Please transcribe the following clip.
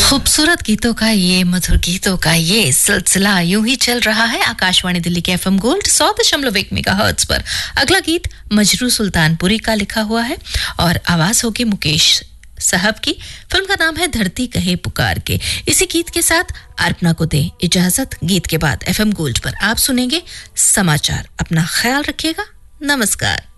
खूबसूरत गीतों का ये मधुर गीतों का ये सिलसिला यूं ही चल रहा है आकाशवाणी दिल्ली के एफएम गोल्ड 100.1 मेगाहर्ट्ज पर। अगला गीत मजरू सुल्तानपुरी का लिखा हुआ है और आवाज होगी मुकेश साहब की। फिल्म का नाम है धरती कहे पुकार के। इसी गीत के साथ अर्पणा को दे इजाजत। गीत के बाद एफएम गोल्ड पर आप सुनेंगे समाचार। अपना ख्याल रखिएगा। नमस्कार।